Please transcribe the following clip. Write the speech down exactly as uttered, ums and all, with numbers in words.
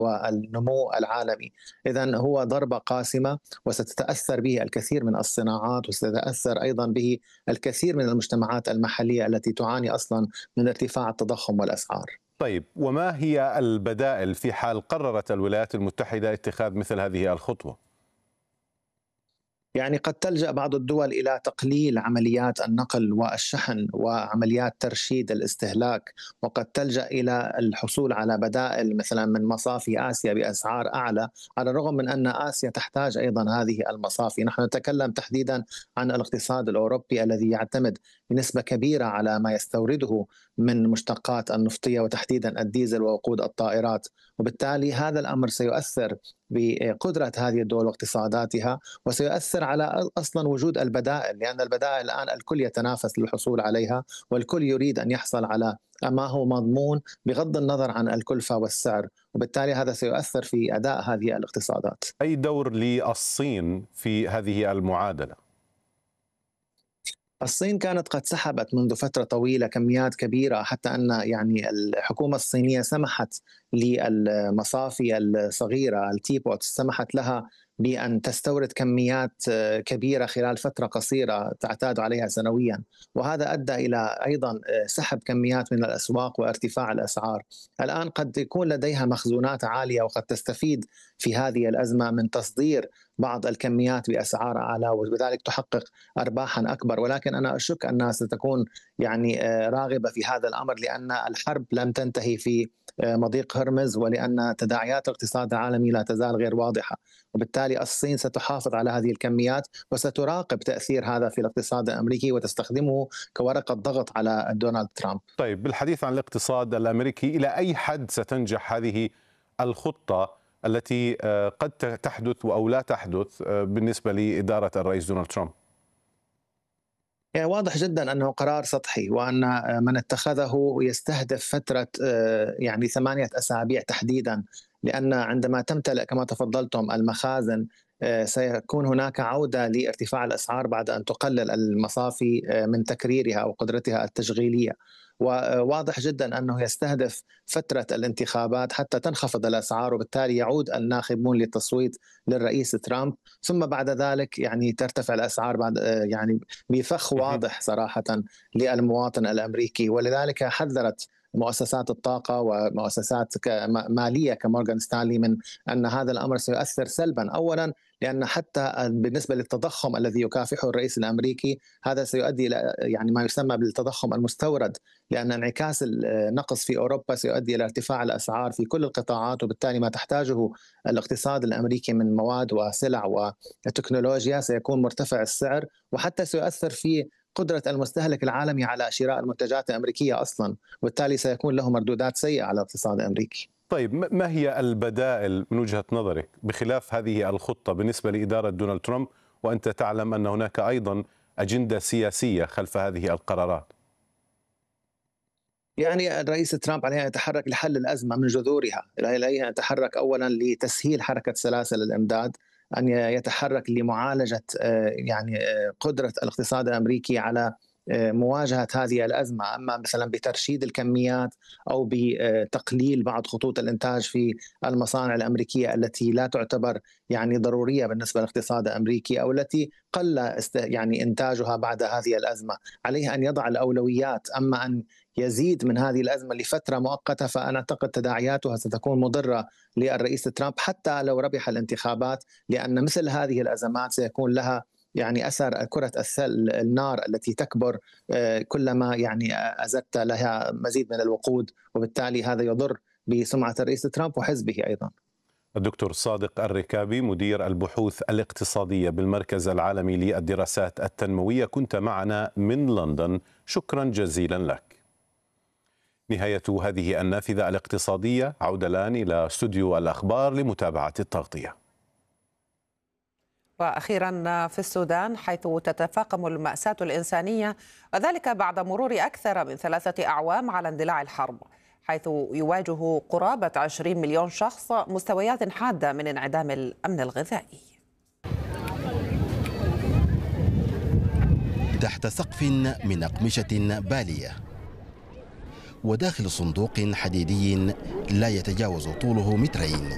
والنمو العالمي. إذن هو ضربة قاسمة وستتأثر به الكثير من الصناعات، وستتأثر أيضا به الكثير من المجتمعات المحلية التي تعاني أصلا من ارتفاع التضخم والأسعار. طيب، وما هي البدائل في حال قررت الولايات المتحدة اتخاذ مثل هذه الخطوة؟ يعني قد تلجأ بعض الدول إلى تقليل عمليات النقل والشحن وعمليات ترشيد الاستهلاك، وقد تلجأ إلى الحصول على بدائل مثلا من مصافي آسيا بأسعار أعلى، على الرغم من أن آسيا تحتاج أيضا هذه المصافي. نحن نتكلم تحديدا عن الاقتصاد الأوروبي الذي يعتمد بنسبة كبيرة على ما يستورده من مشتقات النفطية وتحديدا الديزل ووقود الطائرات، وبالتالي هذا الأمر سيؤثر بقدرة هذه الدول واقتصاداتها، وسيؤثر على أصلا وجود البدائل، لأن البدائل الآن الكل يتنافس للحصول عليها، والكل يريد أن يحصل على ما هو مضمون بغض النظر عن الكلفة والسعر، وبالتالي هذا سيؤثر في أداء هذه الاقتصادات. أي دور للصين في هذه المعادلة؟ الصين كانت قد سحبت منذ فترة طويلة كميات كبيرة، حتى أن يعني الحكومة الصينية سمحت للمصافي الصغيرة التيبوت، سمحت لها بأن تستورد كميات كبيرة خلال فترة قصيرة تعتاد عليها سنويا، وهذا أدى إلى أيضا سحب كميات من الأسواق وارتفاع الأسعار. الآن قد يكون لديها مخزونات عالية وقد تستفيد في هذه الأزمة من تصدير بعض الكميات بأسعار أعلى، وبذلك تحقق أرباحا أكبر، ولكن أنا أشك أنها ستكون يعني راغبة في هذا الأمر، لأن الحرب لم تنتهي في مضيق هرمز، ولأن تداعيات الاقتصاد العالمي لا تزال غير واضحة، وبالتالي الصين ستحافظ على هذه الكميات وستراقب تأثير هذا في الاقتصاد الأمريكي وتستخدمه كورقة ضغط على دونالد ترامب. طيب، بالحديث عن الاقتصاد الأمريكي، إلى أي حد ستنجح هذه الخطة التي قد تحدث أو لا تحدث بالنسبة لإدارة الرئيس دونالد ترامب؟ يعني واضح جدا أنه قرار سطحي، وأن من اتخذه يستهدف فترة يعني ثمانية أسابيع تحديدا، لأن عندما تمتلئ كما تفضلتم المخازن سيكون هناك عودة لارتفاع الأسعار بعد أن تقلل المصافي من تكريرها أو قدرتها التشغيلية. وواضح جدا أنه يستهدف فترة الانتخابات حتى تنخفض الأسعار، وبالتالي يعود الناخبون للتصويت للرئيس ترامب، ثم بعد ذلك يعني ترتفع الأسعار بعد يعني بفخ واضح صراحة للمواطن الأمريكي. ولذلك حذرت مؤسسات الطاقة ومؤسسات مالية كمورغان ستانلي من أن هذا الأمر سيؤثر سلبا، أولا لأن حتى بالنسبة للتضخم الذي يكافحه الرئيس الأمريكي هذا سيؤدي إلى يعني ما يسمى بالتضخم المستورد، لأن انعكاس النقص في أوروبا سيؤدي إلى ارتفاع الأسعار في كل القطاعات، وبالتالي ما تحتاجه الاقتصاد الأمريكي من مواد وسلع وتكنولوجيا سيكون مرتفع السعر، وحتى سيؤثر في قدرة المستهلك العالمي على شراء المنتجات الأمريكية أصلا، وبالتالي سيكون له مردودات سيئة على الاقتصاد الأمريكي. طيب، ما هي البدائل من وجهة نظرك بخلاف هذه الخطة بالنسبة لإدارة دونالد ترامب، وأنت تعلم أن هناك أيضا أجندة سياسية خلف هذه القرارات؟ يعني الرئيس ترامب عليه أن يتحرك لحل الأزمة من جذورها، عليه أن يتحرك أولا لتسهيل حركة سلاسل الإمداد، أن يتحرك لمعالجة يعني قدرة الاقتصاد الأمريكي على مواجهة هذه الأزمة، أما مثلا بترشيد الكميات أو بتقليل بعض خطوط الإنتاج في المصانع الأمريكية التي لا تعتبر يعني ضرورية بالنسبة للاقتصاد الأمريكي أو التي قل يعني إنتاجها بعد هذه الأزمة. عليه أن يضع الأولويات، أما أن يزيد من هذه الأزمة لفترة مؤقتة فأنا أعتقد تداعياتها ستكون مضرة للرئيس ترامب حتى لو ربح الانتخابات، لأن مثل هذه الأزمات سيكون لها يعني أثر كرة النار التي تكبر كلما يعني أزدت لها مزيد من الوقود، وبالتالي هذا يضر بسمعة الرئيس ترامب وحزبه أيضا. الدكتور صادق الركابي، مدير البحوث الاقتصادية بالمركز العالمي للدراسات التنموية، كنت معنا من لندن، شكرا جزيلا لك. نهاية هذه النافذة الاقتصادية، عودة الآن إلى استوديو الأخبار لمتابعة التغطية. وأخيرا في السودان، حيث تتفاقم المأساة الإنسانية، وذلك بعد مرور أكثر من ثلاثة أعوام على اندلاع الحرب، حيث يواجه قرابة عشرين مليون شخص مستويات حادة من انعدام الأمن الغذائي. تحت سقف من أقمشة بالية وداخل صندوق حديدي لا يتجاوز طوله مترين،